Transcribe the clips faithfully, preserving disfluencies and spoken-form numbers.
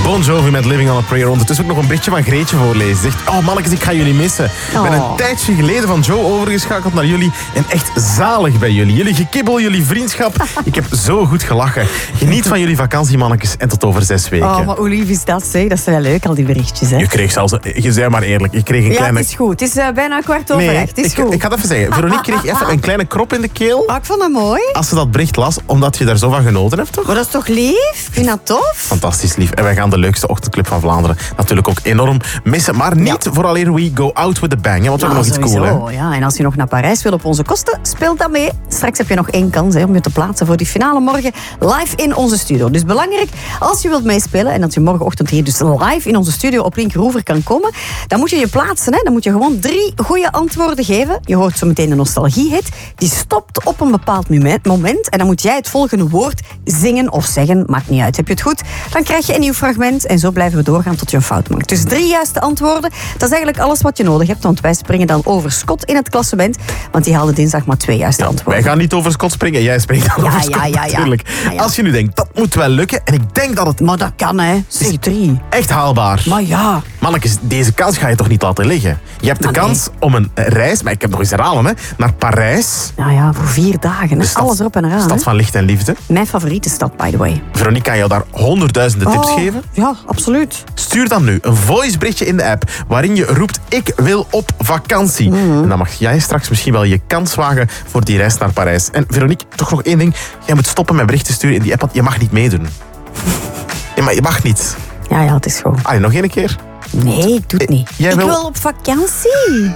Bon Jovi met Living on a Prayer. Ondertussen ook nog een berichtje van Greetje voorlezen. Zegt, oh mannetjes, ik ga jullie missen. Ik ben Oh. een tijdje geleden van Joe overgeschakeld naar jullie. En echt zalig bij jullie. Jullie gekibbel, jullie vriendschap. Ik heb zo goed gelachen. Geniet van jullie vakantie, mannetjes. En tot over zes weken. Oh, maar hoe lief is dat, zeg? Dat is wel leuk, al die berichtjes, hè? Je kreeg zelfs, je zei maar eerlijk, je kreeg een Ja, kleine... het is goed. Het is uh, bijna kwart over Nee, echt. Het is ik, goed. ik ga het even zeggen. Veronique kreeg even een kleine krop in de keel. Oh, ik vond dat mooi. Als ze dat bericht las, omdat je daar zo van genoten hebt, toch? Maar dat is toch lief? Ik vind dat tof? Fantastisch lief. En wij gaan de leukste ochtendclub van Vlaanderen natuurlijk ook enorm missen. Maar niet vooraleer we go out with a bang. Hè, want we hebben nog iets cool, hè? Sowieso, ja. En als je nog naar Parijs wil op onze kosten, speel dan mee. Straks heb je nog één kans hè, om je te plaatsen voor die finale morgen live in onze studio. Dus belangrijk, als je wilt meespelen en dat je morgenochtend hier dus live in onze studio op Linkeroever kan komen, dan moet je je plaatsen. Hè. Dan moet je gewoon drie goede antwoorden geven. Je hoort zo meteen de nostalgiehit. Die stopt op een bepaald moment en dan moet jij het volgende woord zingen of zeggen. Maakt niet uit. Heb je het goed? Dan krijg je een nieuw fragment en zo blijven we doorgaan tot je een fout maakt. Dus drie juiste antwoorden. Dat is eigenlijk alles wat je nodig hebt, want wij springen dan over Scott in het klassement, want die haalde dinsdag maar twee juiste antwoorden. Wij gaan niet over Scott springen, jij springt dan Ja, over ja, Scott ja, ja. natuurlijk. Ja, ja. Als je nu denkt, dat moet wel lukken, en ik denk dat het Maar dat kan, hè. Zeg drie. echt haalbaar. Maar ja. Mannetjes, deze kans ga je toch niet laten liggen? Je hebt de Maar nee. kans om een reis, maar ik heb nog eens herhalen, hè, naar Parijs. Nou ja, voor vier dagen. Hè. De stad- Alles erop en eraan. Stad hè. van licht en liefde. Mijn favoriete stad, by the way. Veronique kan jou daar honderdduizenden tips Oh, geven. Ja, absoluut. Stuur dan nu een voiceberichtje in de app waarin je roept ik wil op vakantie. Mhm. En dan mag jij straks misschien wel je kans wagen voor die reis naar Parijs. En Veronique, toch nog één ding. Jij moet stoppen met berichten sturen in die app, want je mag niet meedoen. Ja, maar je mag niet. Ja, ja, het is goed. Allee, nog één keer. Nee, ik doe het niet. Jij ik wil- wil op vakantie.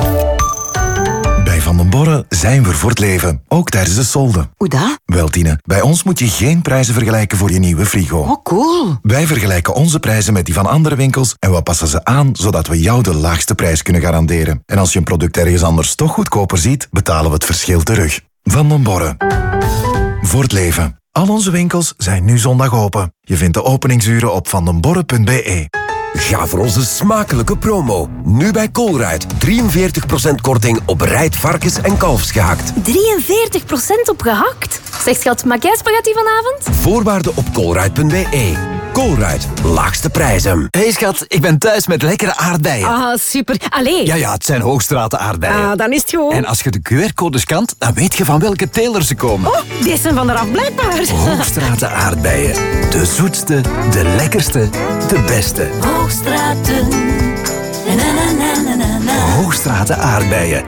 Bij Van den Borre zijn we er voor het leven, ook tijdens de solden. Hoe dat? Wel, Tine, bij ons moet je geen prijzen vergelijken voor je nieuwe frigo. Oh, cool. Wij vergelijken onze prijzen met die van andere winkels en we passen ze aan zodat we jou de laagste prijs kunnen garanderen. En als je een product ergens anders toch goedkoper ziet, betalen we het verschil terug. Van den Borre. Voor het leven. Al onze winkels zijn nu zondag open. Je vindt de openingsuren op vandenborre punt b e. Ga voor onze smakelijke promo. Nu bij Colruyt. drieënveertig procent korting op rijt, varkens en kalfsgehakt. drieënveertig procent op gehakt. Zeg schat, maak jij spaghetti vanavond? Voorwaarden op colruyt punt b e. Colruyt. Laagste prijzen. Hey schat, ik ben thuis met lekkere aardbeien. Ah, super. Allee. Ja, ja, het zijn Hoogstraten aardbeien. Ah, dan is het goed. En als je de Q R-code scant, dan weet je van welke teler ze komen. Oh, deze zijn van eraf blijkbaar. Hoogstraten aardbeien. De zoetste, de lekkerste, de beste. Hoogstraten. Na, na, na, na, na, na. Hoogstraten aardbeien.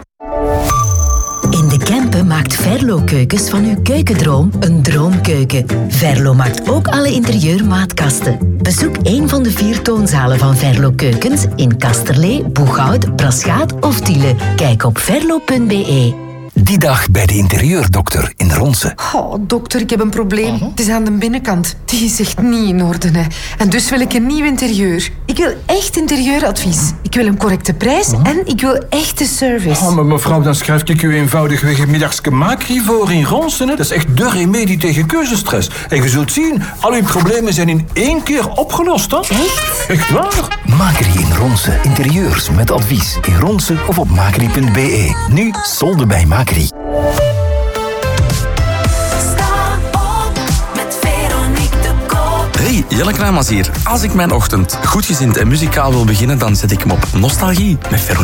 In de Kempen maakt Verlo Keukens van uw keukendroom een droomkeuken. Verlo maakt ook alle interieurmaatkasten. Bezoek een van de vier toonzalen van Verlo Keukens in Kasterlee, Boeghout, Braschaat of Tiele. Kijk op verlo punt b e. Die dag bij de interieurdokter in Ronse. Oh, dokter, ik heb een probleem. Het is aan de binnenkant. Die is echt niet in orde. Hè. En dus wil ik een nieuw interieur. Ik wil echt interieuradvies. Ik wil een correcte prijs en ik wil echte service. Oh, maar mevrouw, dan schrijf ik u eenvoudigweg een middagske Macri voor in Ronsen. Hè. Dat is echt de remedie tegen keuzestress. En je zult zien, al uw problemen zijn in één keer opgelost. Hè. Echt? Echt waar? Macri in Ronse. Interieurs met advies. In Ronse of op macri punt b e. Nu solden bij Macri. Hey, Jelle Kruijmans hier. Als ik mijn ochtend goed gezind en muzikaal wil beginnen, dan zet ik hem op Nostalgie met Veronique.